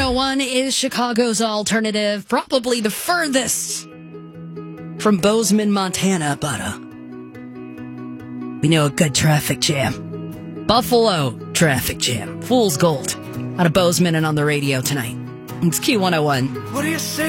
Q101 is Chicago's alternative, probably the furthest from Bozeman, Montana, but we know a good traffic jam. Buffalo traffic jam. Fool's Gold out of Bozeman and on the radio tonight. It's Q101. What do you say?